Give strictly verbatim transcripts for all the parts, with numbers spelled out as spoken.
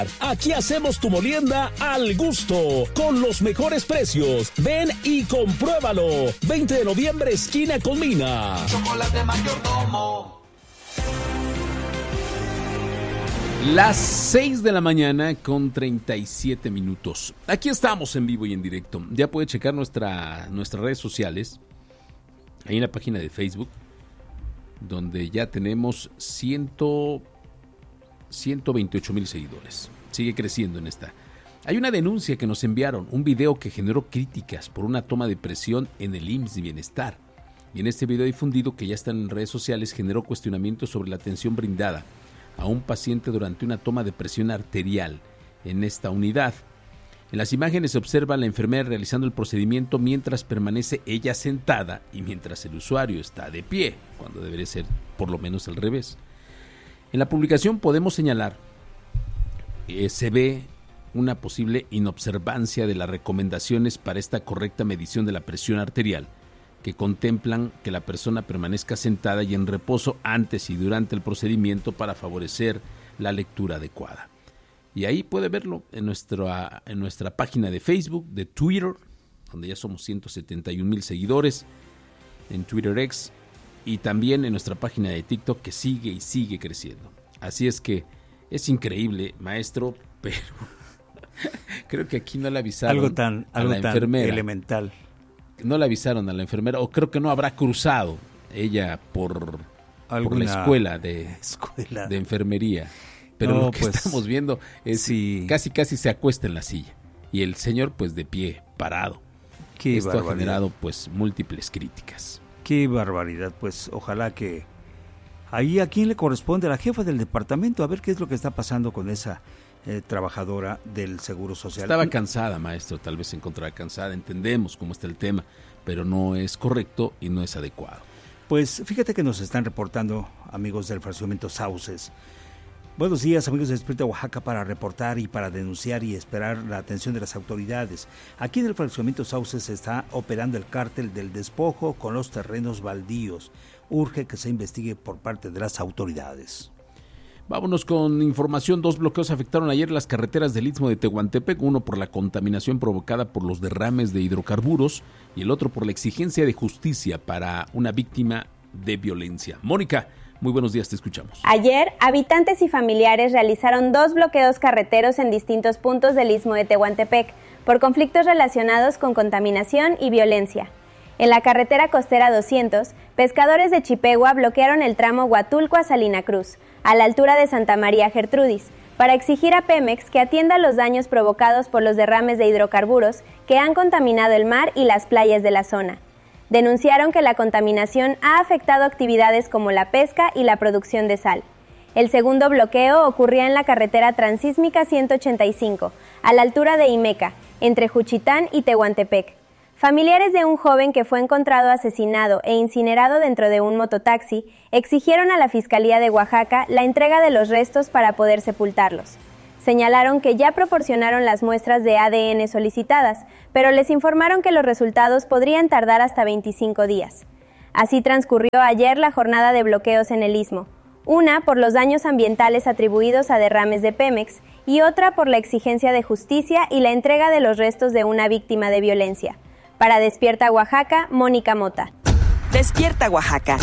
Aquí hacemos tu molienda al gusto, con los mejores precios. Ven y compruébalo. veinte de noviembre, esquina con Mina. Chocolate Mayordomo. Las seis de la mañana con treinta y siete minutos. Aquí estamos en vivo y en directo. Ya puede checar nuestra, nuestras redes sociales. Ahí en la página de Facebook, donde ya tenemos ciento veintiocho mil seguidores. Sigue creciendo en esta. Hay una denuncia que nos enviaron, un video que generó críticas por una toma de presión en el I M S S de Bienestar. Y en este video difundido, que ya está en redes sociales, generó cuestionamientos sobre la atención brindada a un paciente durante una toma de presión arterial en esta unidad. En las imágenes se observa a la enfermera realizando el procedimiento mientras permanece ella sentada y mientras el usuario está de pie, cuando debería ser por lo menos al revés. En la publicación podemos señalar que se ve una posible inobservancia de las recomendaciones para esta correcta medición de la presión arterial, que contemplan que la persona permanezca sentada y en reposo antes y durante el procedimiento para favorecer la lectura adecuada. Y ahí puede verlo en nuestra, en nuestra página de Facebook, de Twitter, donde ya somos ciento setenta y un mil seguidores, en Twitter X, y también en nuestra página de TikTok, que sigue y sigue creciendo. Así es que es increíble, maestro, pero creo que aquí no le avisaron algo tan, a algo la tan enfermera. elemental. No le avisaron a la enfermera, o creo que no habrá cruzado ella por, por la escuela de, escuela de enfermería. Pero no, lo que pues, estamos viendo es sí. casi casi se acuesta en la silla y el señor pues de pie, parado. Qué Esto barbaridad. ha generado pues múltiples críticas. Qué barbaridad, pues ojalá que ahí a quién le corresponde, a la jefa del departamento, a ver qué es lo que está pasando con esa eh, trabajadora del Seguro Social. Estaba cansada, maestro, tal vez se encontraba cansada, entendemos cómo está el tema, pero no es correcto y no es adecuado. Pues fíjate que nos están reportando amigos del fraccionamiento Sauces. Buenos días, amigos de Despierta Oaxaca, para reportar y para denunciar y esperar la atención de las autoridades. Aquí en el fraccionamiento Sauces se está operando el cártel del despojo con los terrenos baldíos. Urge que se investigue por parte de las autoridades. Vámonos con información. Dos bloqueos afectaron ayer las carreteras del Istmo de Tehuantepec, uno por la contaminación provocada por los derrames de hidrocarburos y el otro por la exigencia de justicia para una víctima de violencia. Mónica, muy buenos días, te escuchamos. Ayer, habitantes y familiares realizaron dos bloqueos carreteros en distintos puntos del Istmo de Tehuantepec por conflictos relacionados con contaminación y violencia. En la carretera costera doscientos, pescadores de Chipegua bloquearon el tramo Huatulco a Salina Cruz, a la altura de Santa María Gertrudis, para exigir a Pemex que atienda los daños provocados por los derrames de hidrocarburos que han contaminado el mar y las playas de la zona. Denunciaron que la contaminación ha afectado actividades como la pesca y la producción de sal. El segundo bloqueo ocurría en la carretera transísmica ciento ochenta y cinco, a la altura de Imeca, entre Juchitán y Tehuantepec. Familiares de un joven que fue encontrado asesinado e incinerado dentro de un mototaxi exigieron a la Fiscalía de Oaxaca la entrega de los restos para poder sepultarlos. Señalaron que ya proporcionaron las muestras de A D N solicitadas, pero les informaron que los resultados podrían tardar hasta veinticinco días. Así transcurrió ayer la jornada de bloqueos en el Istmo, una por los daños ambientales atribuidos a derrames de Pemex y otra por la exigencia de justicia y la entrega de los restos de una víctima de violencia. Para Despierta Oaxaca, Mónica Mota. Despierta Oaxaca.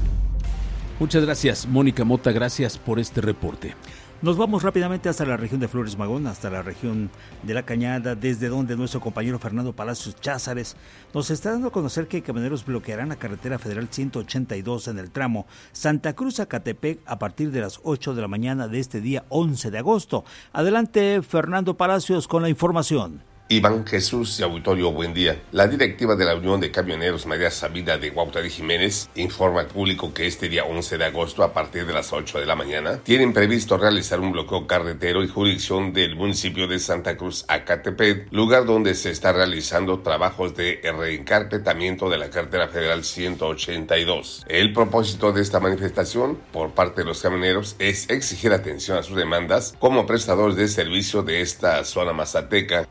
Muchas gracias, Mónica Mota, gracias por este reporte. Nos vamos rápidamente hasta la región de Flores Magón, hasta la región de La Cañada, desde donde nuestro compañero Fernando Palacios Cházares nos está dando a conocer que camioneros bloquearán la carretera federal ciento ochenta y dos en el tramo Santa Cruz a Catepec a partir de las ocho de la mañana de este día once de agosto. Adelante, Fernando Palacios, con la información. Iván Jesús y auditorio, buen día. La directiva de la Unión de Camioneros María Sabina de Huautla de Jiménez informa al público que este día once de agosto a partir de las ocho de la mañana tienen previsto realizar un bloqueo carretero y jurisdicción del municipio de Santa Cruz a Catepec, lugar donde se está realizando trabajos de reencarpetamiento de la carretera federal ciento ochenta y dos. El propósito de esta manifestación por parte de los camioneros es exigir atención a sus demandas como prestadores de servicio de esta zona mazateca y que ahora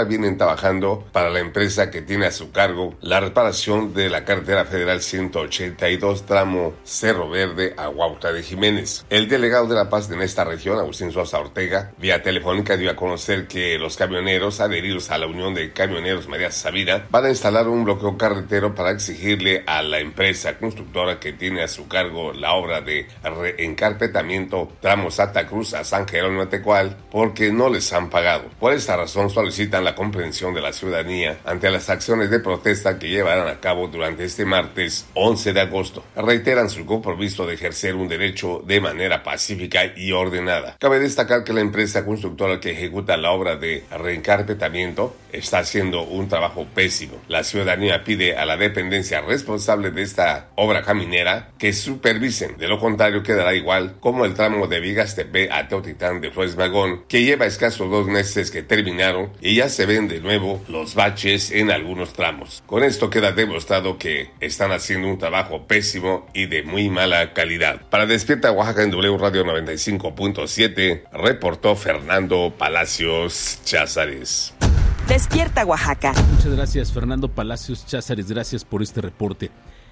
ahora vienen trabajando para la empresa que tiene a su cargo la reparación de la carretera federal ciento ochenta y dos tramo Cerro Verde a Huautla de Jiménez. El delegado de La Paz en esta región, Agustín Sosa Ortega, vía telefónica dio a conocer que los camioneros adheridos a la Unión de Camioneros María Sabina van a instalar un bloqueo carretero para exigirle a la empresa constructora que tiene a su cargo la obra de reencarpetamiento tramo Santa Cruz a San Jerónimo Tecual porque no les han pagado. Por esta razón solicitan la comprensión de la ciudadanía ante las acciones de protesta que llevarán a cabo durante este martes once de agosto. Reiteran su compromiso de ejercer un derecho de manera pacífica y ordenada. Cabe destacar que la empresa constructora que ejecuta la obra de reencarpetamiento está haciendo un trabajo pésimo. La ciudadanía pide a la dependencia responsable de esta obra caminera que supervisen, de lo contrario quedará igual como el tramo de Vigas-Tepe a Teotitlán de Flores Magón, que lleva escasos dos meses que terminaron y ya se ven de nuevo los baches en algunos tramos. Con esto queda demostrado que están haciendo un trabajo pésimo y de muy mala calidad. Para Despierta Oaxaca en W Radio noventa y cinco punto siete, reportó Fernando Palacios Cházares. Despierta Oaxaca. Muchas gracias, Fernando Palacios Cházares, gracias por este reporte.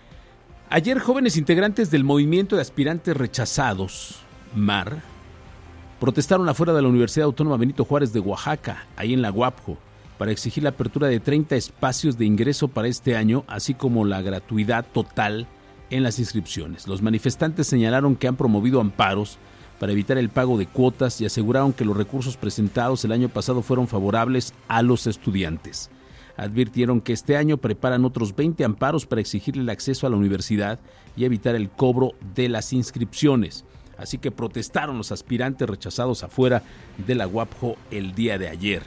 Ayer jóvenes integrantes del Movimiento de Aspirantes Rechazados, M A R, protestaron afuera de la Universidad Autónoma Benito Juárez de Oaxaca, ahí en la Guapjo, para exigir la apertura de treinta espacios de ingreso para este año, así como la gratuidad total en las inscripciones. Los manifestantes señalaron que han promovido amparos para evitar el pago de cuotas y aseguraron que los recursos presentados el año pasado fueron favorables a los estudiantes. Advirtieron que este año preparan otros veinte amparos para exigirle el acceso a la universidad y evitar el cobro de las inscripciones. Así que protestaron los aspirantes rechazados afuera de la Guapjo el día de ayer.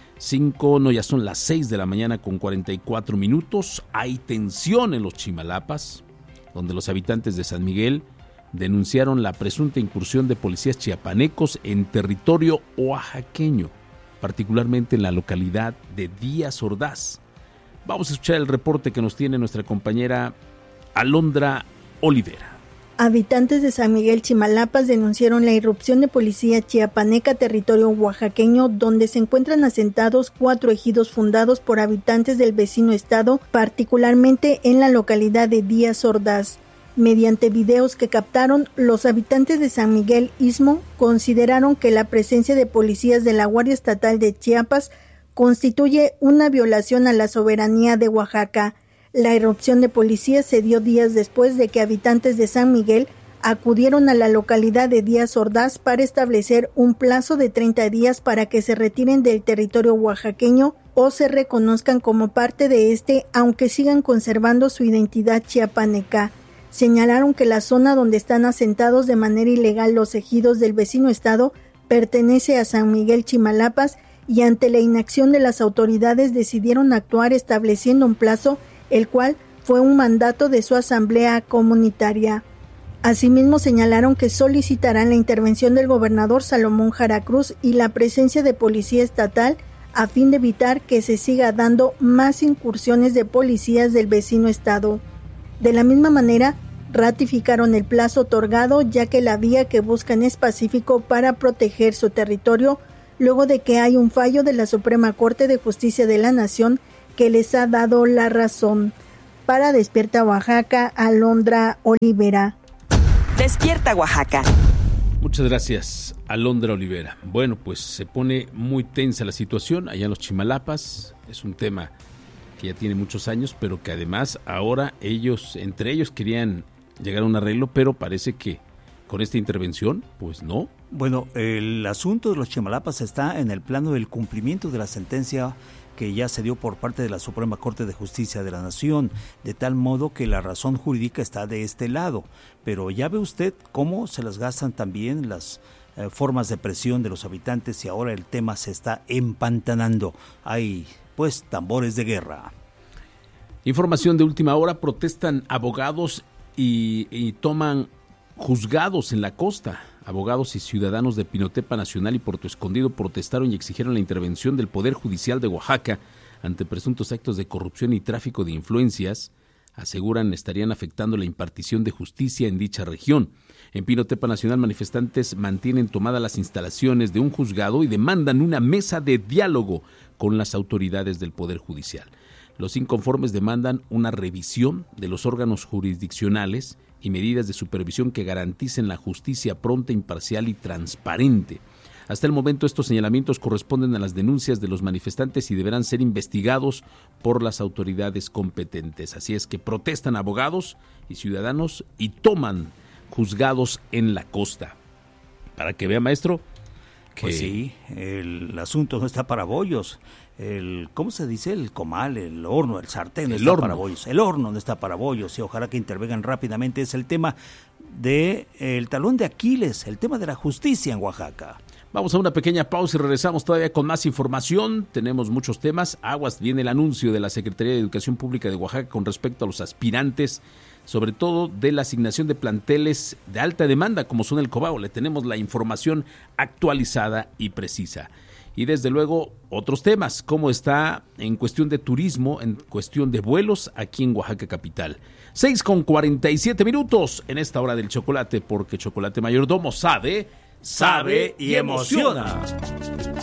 Cinco, no, ya son las seis de la mañana con cuarenta y cuatro minutos. Hay tensión en los Chimalapas, donde los habitantes de San Miguel denunciaron la presunta incursión de policías chiapanecos en territorio oaxaqueño, particularmente en la localidad de Díaz Ordaz. Vamos a escuchar el reporte que nos tiene nuestra compañera Alondra Olivera. Habitantes de San Miguel Chimalapas denunciaron la irrupción de policía chiapaneca territorio oaxaqueño, donde se encuentran asentados cuatro ejidos fundados por habitantes del vecino estado, particularmente en la localidad de Díaz Ordaz. Mediante videos que captaron, los habitantes de San Miguel Istmo consideraron que la presencia de policías de la Guardia Estatal de Chiapas constituye una violación a la soberanía de Oaxaca. La irrupción de policías se dio días después de que habitantes de San Miguel acudieron a la localidad de Díaz Ordaz para establecer un plazo de treinta días para que se retiren del territorio oaxaqueño o se reconozcan como parte de este, aunque sigan conservando su identidad chiapaneca. Señalaron que la zona donde están asentados de manera ilegal los ejidos del vecino estado pertenece a San Miguel Chimalapas y ante la inacción de las autoridades decidieron actuar estableciendo un plazo, el cual fue un mandato de su asamblea comunitaria. Asimismo señalaron que solicitarán la intervención del gobernador Salomón Jara Cruz y la presencia de policía estatal a fin de evitar que se siga dando más incursiones de policías del vecino estado. De la misma manera, ratificaron el plazo otorgado ya que la vía que buscan es pacífico para proteger su territorio, luego de que hay un fallo de la Suprema Corte de Justicia de la Nación que les ha dado la razón. Para Despierta Oaxaca, Alondra Olivera. Despierta Oaxaca. Muchas gracias, Alondra Olivera. Bueno, pues se pone muy tensa la situación allá en los Chimalapas. Es un tema que ya tiene muchos años, pero que además ahora ellos, entre ellos querían llegar a un arreglo, pero parece que con esta intervención, pues no. Bueno, el asunto de los Chimalapas está en el plano del cumplimiento de la sentencia que ya se dio por parte de la Suprema Corte de Justicia de la Nación, de tal modo que la razón jurídica está de este lado. Pero ya ve usted cómo se las gastan también las eh, formas de presión de los habitantes y ahora el tema se está empantanando. Hay, pues, tambores de guerra. Información de última hora, protestan abogados y, y toman juzgados en la costa. Abogados y ciudadanos de Pinotepa Nacional y Puerto Escondido protestaron y exigieron la intervención del Poder Judicial de Oaxaca ante presuntos actos de corrupción y tráfico de influencias aseguran estarían afectando la impartición de justicia en dicha región. En Pinotepa Nacional, manifestantes mantienen tomadas las instalaciones de un juzgado y demandan una mesa de diálogo con las autoridades del Poder Judicial. Los inconformes demandan una revisión de los órganos jurisdiccionales y medidas de supervisión que garanticen la justicia pronta, imparcial y transparente. Hasta el momento, estos señalamientos corresponden a las denuncias de los manifestantes y deberán ser investigados por las autoridades competentes. Así es que protestan abogados y ciudadanos y toman juzgados en la costa. Para que vea, maestro, que... Pues sí, el asunto no está para bollos. El, ¿Cómo se dice? El comal, el horno, el sartén no el está horno. para bollos. El horno no está para bollos y ojalá que intervengan rápidamente. Es el tema de el talón de Aquiles, el tema de la justicia en Oaxaca. Vamos a una pequeña pausa y regresamos todavía con más información. Tenemos muchos temas. Aguas, viene el anuncio de la Secretaría de Educación Pública de Oaxaca con respecto a los aspirantes, sobre todo de la asignación de planteles de alta demanda, como son el Cobao. Le tenemos la información actualizada y precisa. Y desde luego otros temas, cómo está en cuestión de turismo, en cuestión de vuelos aquí en Oaxaca capital. seis con cuarenta y siete minutos en esta hora del chocolate, porque Chocolate Mayordomo sabe, sabe y emociona.